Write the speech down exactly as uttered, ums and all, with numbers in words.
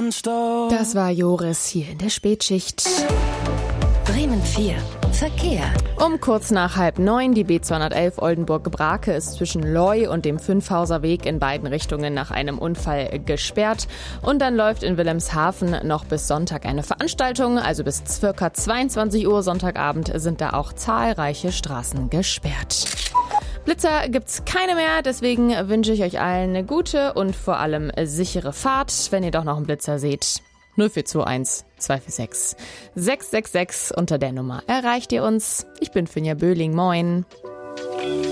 nonstop. Das war Joris hier in der Spätschicht. Bremen vier. Verkehr. Um kurz nach halb neun, die B zweihundertelf Oldenburg-Brake ist zwischen Loi und dem Fünfhauser Weg in beiden Richtungen nach einem Unfall gesperrt. Und dann läuft in Wilhelmshaven noch bis Sonntag eine Veranstaltung, also bis circa zweiundzwanzig Uhr Sonntagabend sind da auch zahlreiche Straßen gesperrt. Blitzer gibt's keine mehr, deswegen wünsche ich euch allen eine gute und vor allem sichere Fahrt, wenn ihr doch noch einen Blitzer seht. null vier zwei eins zwei vier sechs sechs sechs sechs unter der Nummer erreicht ihr uns. Ich bin Finja Böhling, moin.